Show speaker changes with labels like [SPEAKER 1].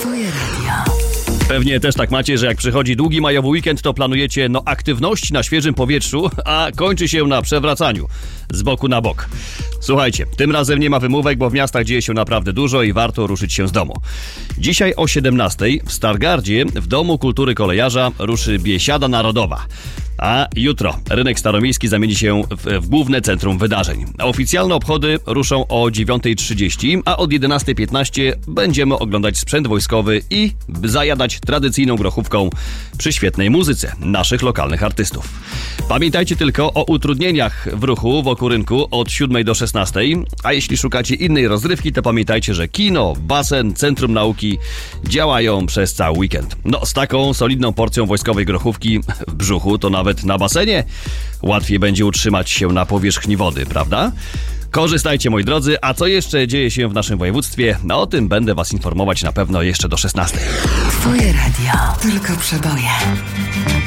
[SPEAKER 1] Twoje radio.
[SPEAKER 2] Pewnie też tak macie, że jak przychodzi długi majowy weekend, to planujecie aktywności na świeżym powietrzu, a kończy się na przewracaniu z boku na bok. Słuchajcie, tym razem nie ma wymówek, bo w miastach dzieje się naprawdę dużo i warto ruszyć się z domu. Dzisiaj o 17:00 w Stargardzie w Domu Kultury Kolejarza ruszy Biesiada Narodowa. A jutro rynek staromiejski zamieni się w główne centrum wydarzeń. Oficjalne obchody ruszą o 9:30, a od 11:15 będziemy oglądać sprzęt wojskowy i zajadać tradycyjną grochówką przy świetnej muzyce naszych lokalnych artystów. Pamiętajcie tylko o utrudnieniach w ruchu wokół rynku od 7:00 do 16:00, a jeśli szukacie innej rozrywki, to pamiętajcie, że kino, basen, centrum nauki działają przez cały weekend. Z taką solidną porcją wojskowej grochówki w brzuchu to nawet na basenie łatwiej będzie utrzymać się na powierzchni wody, prawda? Korzystajcie, moi drodzy, a co jeszcze dzieje się w naszym województwie, o tym będę was informować na pewno jeszcze do 16:00.
[SPEAKER 1] Twoje radio. Tylko przeboje.